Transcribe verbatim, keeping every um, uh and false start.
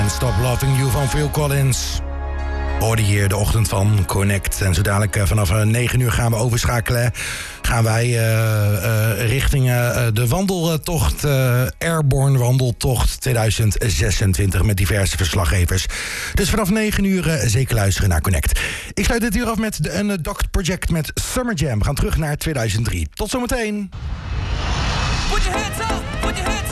Can't Stop Loving You van Phil Collins. Hoorde hier de ochtend van Connect. En zo dadelijk vanaf negen uur gaan we overschakelen. Gaan wij uh, uh, richting uh, de wandeltocht, uh, Airborne Wandeltocht tweeduizend zesentwintig met diverse verslaggevers. Dus vanaf negen uur uh, zeker luisteren naar Connect. Ik sluit dit uur af met de Undocked Project met Summer Jam. We gaan terug naar tweeduizend drie. Tot zometeen. Put your hands up, put your hands